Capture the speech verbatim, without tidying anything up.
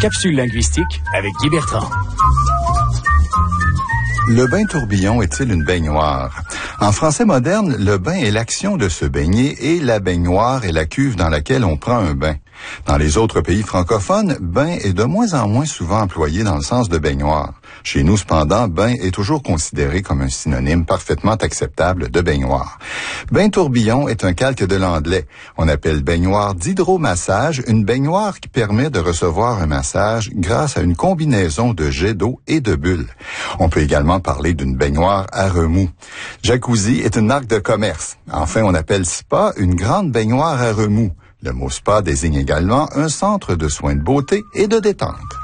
Capsule linguistique avec Guy Bertrand. Le bain tourbillon est-il une baignoire? En français moderne, le bain est l'action de se baigner et la baignoire est la cuve dans laquelle on prend un bain. Dans les autres pays francophones, bain est de moins en moins souvent employé dans le sens de baignoire. Chez nous, cependant, bain est toujours considéré comme un synonyme parfaitement acceptable de baignoire. Bain tourbillon est un calque de l'anglais. On appelle baignoire d'hydromassage une baignoire qui permet de recevoir un massage grâce à une combinaison de jets d'eau et de bulles. On peut également parler d'une baignoire à remous. Jacuzzi est une marque de commerce. Enfin, on appelle spa une grande baignoire à remous. Le mot spa désigne également un centre de soins de beauté et de détente.